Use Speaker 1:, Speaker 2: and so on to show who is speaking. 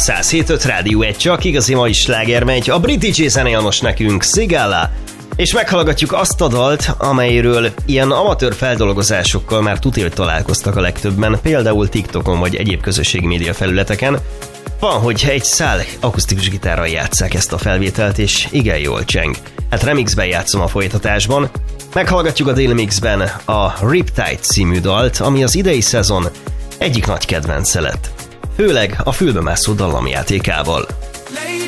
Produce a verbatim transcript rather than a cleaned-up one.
Speaker 1: száz hét öt Rádió egy, csak igazi mai sláger megy. A brit dé dzsé zenél most nekünk Sigala, és meghallgatjuk azt a dalt, amelyről ilyen amatőr feldolgozásokkal már tudja, hogy találkoztak a legtöbben, például TikTokon vagy egyéb közösségi média felületeken. Van, hogy egy szál akusztikus gitárral játsszák ezt a felvételt, és igen jól cseng. Hát remixben játszom a folytatásban. Meghallgatjuk a Daily Mixben a Riptide című dalt, ami az idei szezon egyik nagy kedvence lett. Főleg a fülbemászó dallamjátékával.